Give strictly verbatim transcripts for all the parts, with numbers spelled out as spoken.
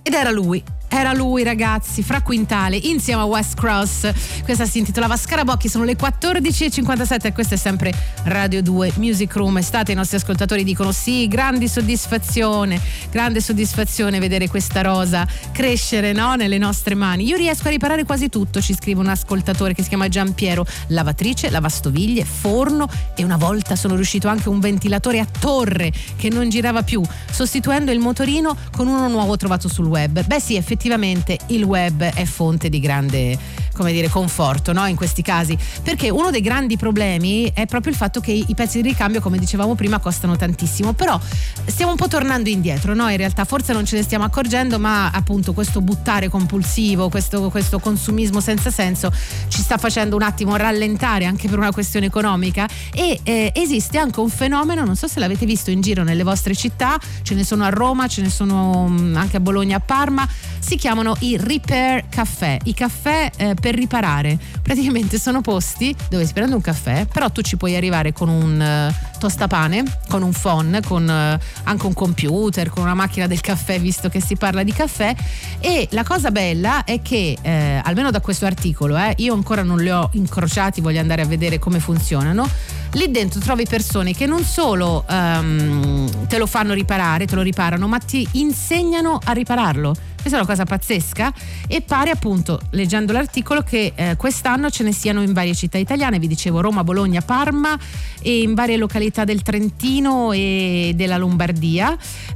Ed era lui. Era lui, ragazzi, Fra Quintale insieme a West Cross. Questa si intitolava Scarabocchi. Sono le quattordici e cinquantasette e questa è sempre Radio due Music Room. Estate, i nostri ascoltatori dicono sì, grandi soddisfazione, grande soddisfazione vedere questa rosa crescere, no, nelle nostre mani. Io riesco a riparare quasi tutto, ci scrive un ascoltatore che si chiama Giampiero. Lavatrice, lavastoviglie, forno e una volta sono riuscito anche a un ventilatore a torre che non girava più, sostituendo il motorino con uno nuovo trovato sul web. Beh sì, effettivamente Effettivamente il web è fonte di grande, come dire, conforto, no? In questi casi, perché uno dei grandi problemi è proprio il fatto che i pezzi di ricambio, come dicevamo prima, costano tantissimo. Però stiamo un po' tornando indietro, no? In realtà forse non ce ne stiamo accorgendo, ma appunto questo buttare compulsivo, questo, questo consumismo senza senso ci sta facendo un attimo rallentare anche per una questione economica. E eh, esiste anche un fenomeno, non so se l'avete visto in giro nelle vostre città, ce ne sono a Roma, ce ne sono mh, anche a Bologna, a Parma. Si chiamano i repair caffè, i caffè eh, per riparare. Praticamente sono posti dove si prende un caffè, però tu ci puoi arrivare con un uh, tostapane, con un phon, con uh, anche un computer, con una macchina del caffè, visto che si parla di caffè. E la cosa bella è che eh, almeno da questo articolo, eh, io ancora non li ho incrociati, voglio andare a vedere come funzionano. Lì dentro trovi persone che non solo um, te lo fanno riparare, te lo riparano, ma ti insegnano a ripararlo. Questa è una cosa pazzesca e pare, appunto, leggendo l'articolo, che eh, quest'anno ce ne siano in varie città italiane, vi dicevo Roma, Bologna, Parma e in varie località del Trentino e della Lombardia.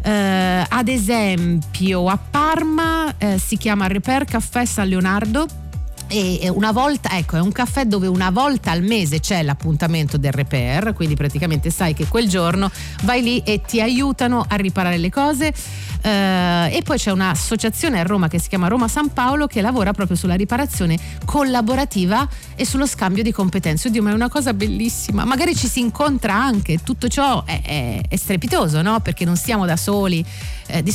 Eh, ad esempio a Parma eh, si chiama Repair Caffè San Leonardo. E una volta, ecco, è un caffè dove una volta al mese c'è l'appuntamento del repair, quindi praticamente sai che quel giorno vai lì e ti aiutano a riparare le cose. Uh, e poi c'è un'associazione a Roma che si chiama Roma San Paolo, che lavora proprio sulla riparazione collaborativa e sullo scambio di competenze. Oddio, ma è una cosa bellissima. Magari ci si incontra anche, tutto ciò è, è, è strepitoso, no? Perché non siamo da soli. Eh,